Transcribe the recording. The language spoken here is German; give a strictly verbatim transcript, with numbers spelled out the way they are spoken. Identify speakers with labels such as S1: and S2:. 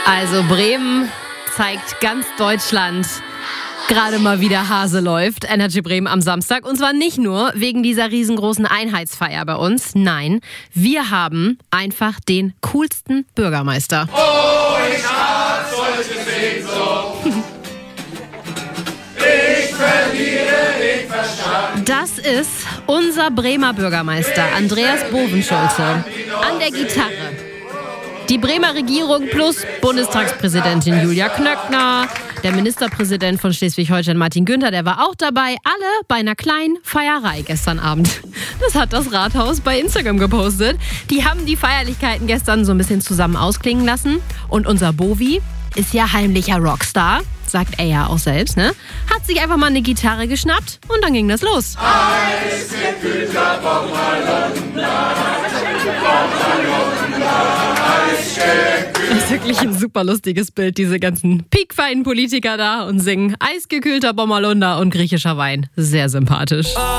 S1: Also Bremen zeigt ganz Deutschland gerade mal wieder Hase läuft. Energy Bremen am Samstag. Und zwar nicht nur wegen dieser riesengroßen Einheitsfeier bei uns. Nein, wir haben einfach den coolsten Bürgermeister.
S2: Oh, ich hab solche Sehnsucht. Ich verliere den Verstand.
S1: Das ist unser Bremer Bürgermeister, Andreas Bovenschulte, an der Gitarre. Die Bremer Regierung plus Bundestagspräsidentin Julia Knöckner, der Ministerpräsident von Schleswig-Holstein Martin Günther, der war auch dabei. Alle bei einer kleinen Feierei gestern Abend. Das hat das Rathaus bei Instagram gepostet. Die haben die Feierlichkeiten gestern so ein bisschen zusammen ausklingen lassen. Und unser Bovi ist ja heimlicher Rockstar, sagt er ja auch selbst, ne? Hat sich einfach mal eine Gitarre geschnappt und dann ging das los.
S2: Eisgekühlter Bommerlunder,
S1: Das ist wirklich ein super lustiges Bild, diese ganzen piekfeinen Politiker da und singen eisgekühlter Bommerlunder und griechischer Wein. Sehr sympathisch.